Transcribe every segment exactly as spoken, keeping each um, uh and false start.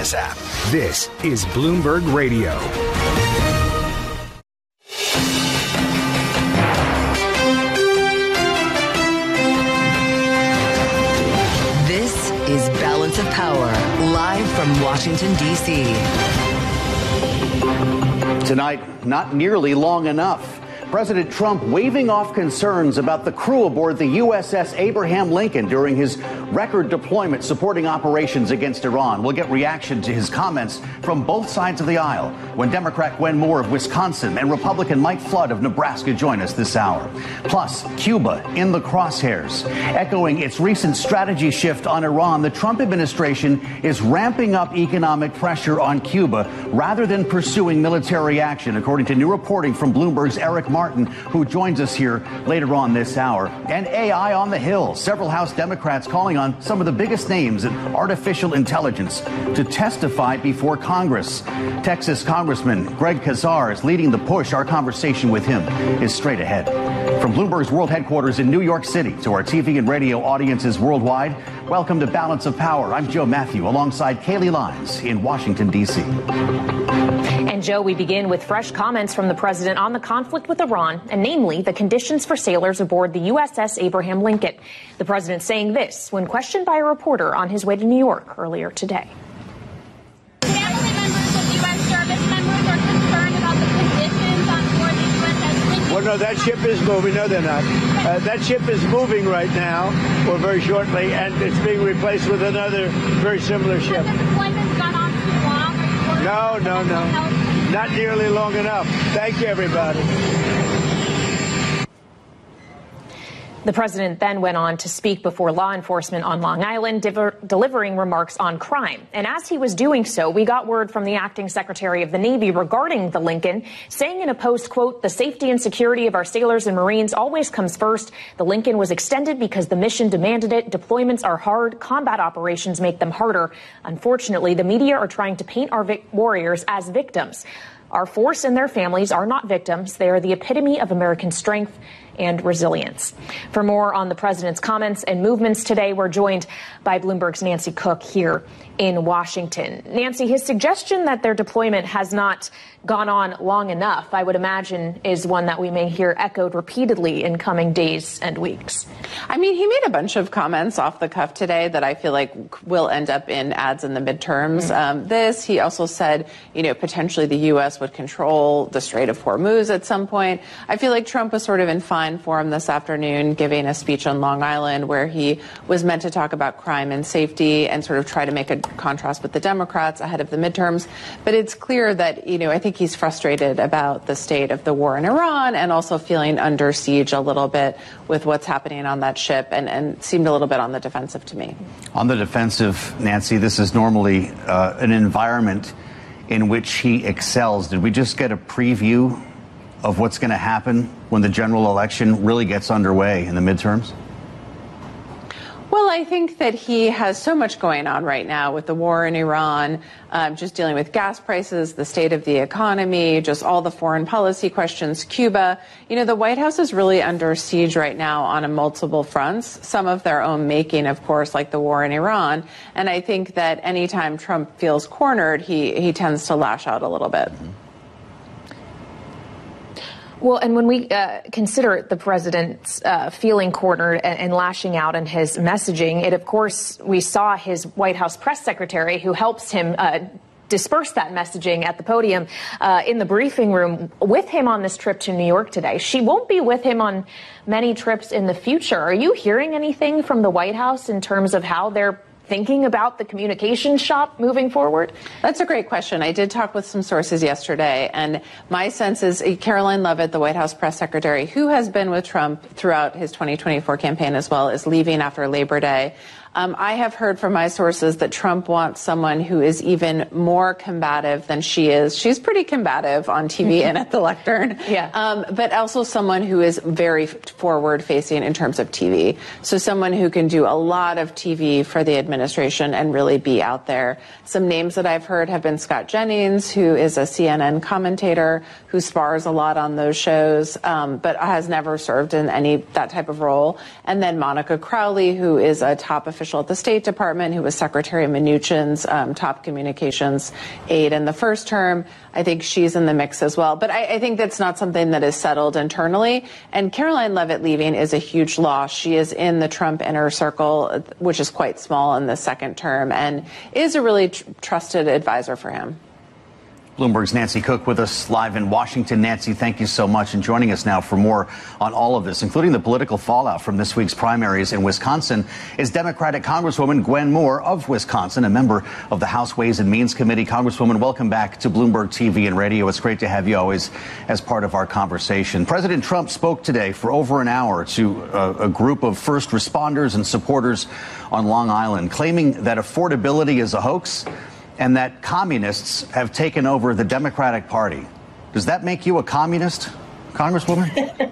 S app. This is Bloomberg Radio. This is Balance of Power, live from Washington, D C. Tonight, not nearly long enough. President Trump waving off concerns about the crew aboard the U S S Abraham Lincoln during his record deployment supporting operations against Iran. We'll get reaction to his comments from both sides of the aisle when Democrat Gwen Moore of Wisconsin and Republican Mike Flood of Nebraska join us this hour. Plus, Cuba in the crosshairs. Echoing its recent strategy shift on Iran, the Trump administration is ramping up economic pressure on Cuba rather than pursuing military action, according to new reporting from Bloomberg's Eric Martin, who joins us here later on this hour. And A I on the Hill. Several House Democrats calling on some of the biggest names in artificial intelligence to testify before Congress. Texas Congressman Greg Casar is leading the push. Our conversation with him is straight ahead. From Bloomberg's world headquarters in New York City to our T V and radio audiences worldwide, welcome to Balance of Power. I'm Joe Matthew alongside Kaylee Lyons in Washington, D C. And Joe, we begin with fresh comments from the president on the conflict with Iran, and namely the conditions for sailors aboard the U S S Abraham Lincoln. The president saying this when questioned by a reporter on his way to New York earlier today. Family members of U S service members are concerned about the conditions on board the U S S Lincoln. Well, no, that ship is moving. No, they're not. Uh, that ship is moving right now, or very shortly, and it's being replaced with another very similar ship. Has the deployment gone on too long? No, no, no. Not nearly long enough. Thank you, everybody. The president then went on to speak before law enforcement on Long Island, diver- delivering remarks on crime. And as he was doing so, we got word from the acting secretary of the Navy regarding the Lincoln, saying in a post, quote, "The safety and security of our sailors and Marines always comes first. The Lincoln was extended because the mission demanded it. Deployments are hard. Combat operations make them harder. Unfortunately, the media are trying to paint our vic- warriors as victims. Our force and their families are not victims. They are the epitome of American strength and resilience." For more on the president's comments and movements today, we're joined by Bloomberg's Nancy Cook here in Washington. Nancy, his suggestion that their deployment has not gone on long enough, I would imagine, is one that we may hear echoed repeatedly in coming days and weeks. I mean, he made a bunch of comments off the cuff today that I feel like will end up in ads in the midterms. Mm-hmm. Um, this, he also said, you know, potentially the U S would control the Strait of Hormuz at some point. I feel like Trump was sort of in fine form this afternoon, giving a speech on Long Island where he was meant to talk about crime and safety and sort of try to make a contrast with the Democrats ahead of the midterms. But it's clear that, you know, I think he's frustrated about the state of the war in Iran and also feeling under siege a little bit with what's happening on that ship, and, and seemed a little bit on the defensive to me. On the defensive, Nancy, this is normally uh, an environment in which he excels. Did we just get a preview of what's going to happen when the general election really gets underway in the midterms? Well, I think that he has so much going on right now with the war in Iran, um, just dealing with gas prices, the state of the economy, just all the foreign policy questions, Cuba. You know, the White House is really under siege right now on a multiple fronts, some of their own making, of course, like the war in Iran. And I think that anytime Trump feels cornered, he, he tends to lash out a little bit. Mm-hmm. Well, and when we uh, consider the president's uh, feeling cornered and, and lashing out in his messaging, it, of course, we saw his White House press secretary, who helps him uh, disperse that messaging at the podium uh, in the briefing room, with him on this trip to New York today. She won't be with him on many trips in the future. Are you hearing anything from the White House in terms of how they're thinking about the communication shop moving forward? That's a great question. I did talk with some sources yesterday, and my sense is Caroline Leavitt, the White House press secretary, who has been with Trump throughout his twenty twenty-four campaign as well, is leaving after Labor Day. Um, I have heard from my sources that Trump wants someone who is even more combative than she is. She's pretty combative on T V and at the lectern. Yeah. Um, but also someone who is very forward-facing in terms of T V. So someone who can do a lot of T V for the administration and really be out there. Some names that I've heard have been Scott Jennings, who is a C N N commentator who spars a lot on those shows, um, but has never served in any that type of role. And then Monica Crowley, who is a top official official at the State Department who was Secretary Mnuchin's um, top communications aide in the first term. I think she's in the mix as well. But I, I think that's not something that is settled internally. And Caroline Leavitt leaving is a huge loss. She is in the Trump inner circle, which is quite small in the second term, and is a really tr- trusted advisor for him. Bloomberg's Nancy Cook with us live in Washington. Nancy, thank you so much. And joining us now for more on all of this, including the political fallout from this week's primaries in Wisconsin, is Democratic Congresswoman Gwen Moore of Wisconsin, a member of the House Ways and Means Committee. Congresswoman, welcome back to Bloomberg T V and radio. It's great to have you always as part of our conversation. President Trump spoke today for over an hour to a, a group of first responders and supporters on Long Island, claiming that affordability is a hoax and that communists have taken over the Democratic Party. Does that make you a communist, Congresswoman?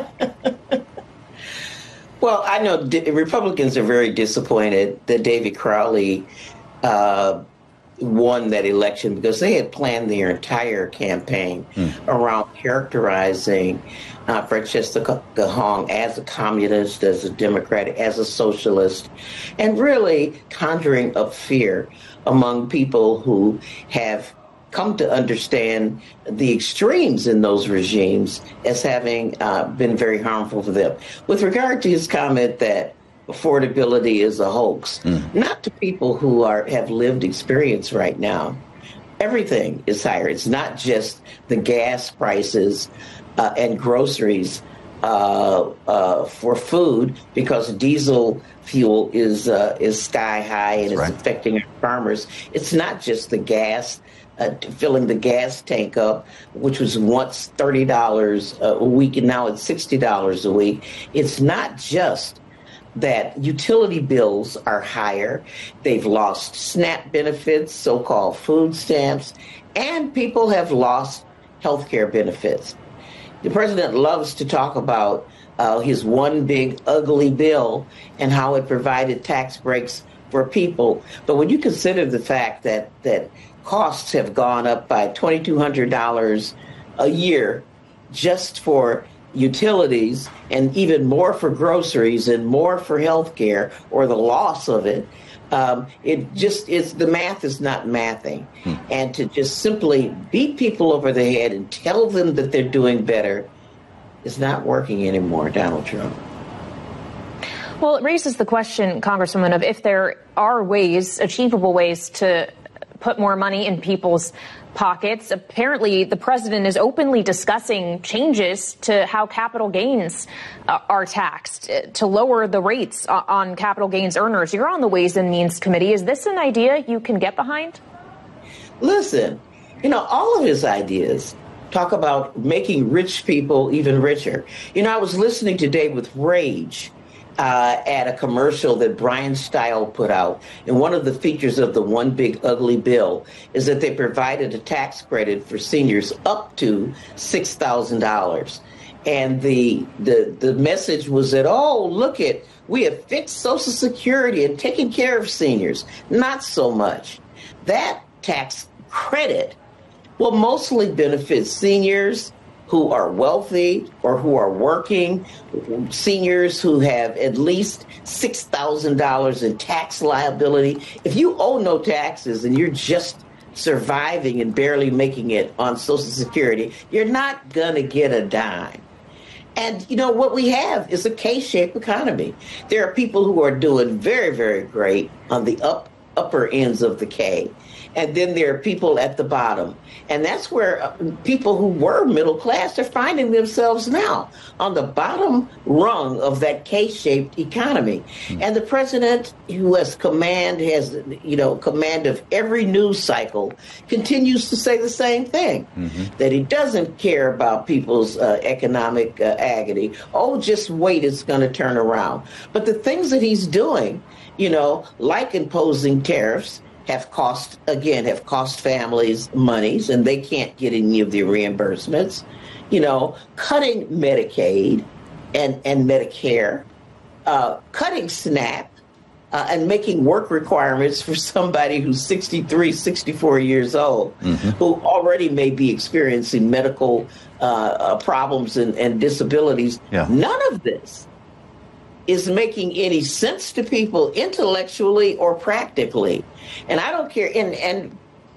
Well, I know D- Republicans are very disappointed that David Crowley uh, won that election because they had planned their entire campaign mm. around characterizing uh, Francesca Gahong as a communist, as a Democrat, as a socialist, and really conjuring up fear among people who have come to understand the extremes in those regimes as having uh, been very harmful for them. With regard to his comment that affordability is a hoax, mm. not to people who are have lived experience right now. Everything is higher. It's not just the gas prices uh, and groceries uh, uh, for food, because diesel fuel is uh, is sky high and is right. affecting our farmers. It's not just the gas, uh, filling the gas tank up, which was once thirty dollars a week and now it's sixty dollars a week. It's not just that utility bills are higher. They've lost SNAP benefits, so-called food stamps, and people have lost health care benefits. The president loves to talk about uh, his one big ugly bill and how it provided tax breaks for people. But when you consider the fact that, that costs have gone up by two thousand two hundred dollars a year just for utilities, and even more for groceries and more for health care, or the loss of it, um, it just is, the math is not mathing. Hmm. And to just simply beat people over the head and tell them that they're doing better is not working anymore, Donald Trump. Well, it raises the question, Congresswoman, of if there are ways, achievable ways, to put more money in people's pockets. Apparently, the president is openly discussing changes to how capital gains uh, are taxed, uh, to lower the rates uh, on capital gains earners. You're on the Ways and Means Committee. Is this an idea you can get behind? Listen, you know, all of his ideas talk about making rich people even richer. You know, I was listening today with rage Uh, at a commercial that Brian Stile put out. And one of the features of the One Big Ugly Bill is that they provided a tax credit for seniors up to six thousand dollars. And the, the, the message was that, oh, look at, we have fixed Social Security and taken care of seniors. Not so much. That tax credit will mostly benefit seniors who are wealthy or who are working, seniors who have at least six thousand dollars in tax liability. If you owe no taxes and you're just surviving and barely making it on Social Security, you're not going to get a dime. And, you know, what we have is a K-shaped economy. There are people who are doing very, very great on the up upper ends of the K. And then there are people at the bottom. And that's where uh, people who were middle class are finding themselves now, on the bottom rung of that K-shaped economy. Mm-hmm. And the president, who has command, has, you know, command of every news cycle, continues to say the same thing, mm-hmm. that he doesn't care about people's uh, economic uh, agony. Oh, just wait, it's going to turn around. But the things that he's doing, you know, like imposing tariffs, have cost, again, have cost families monies, and they can't get any of the reimbursements. You know, cutting Medicaid and, and Medicare, uh, cutting SNAP, uh, and making work requirements for somebody who's sixty-three, sixty-four years old, mm-hmm. who already may be experiencing medical uh, uh, problems and, and disabilities. Yeah. None of this is making any sense to people intellectually or practically. And I don't care. And, and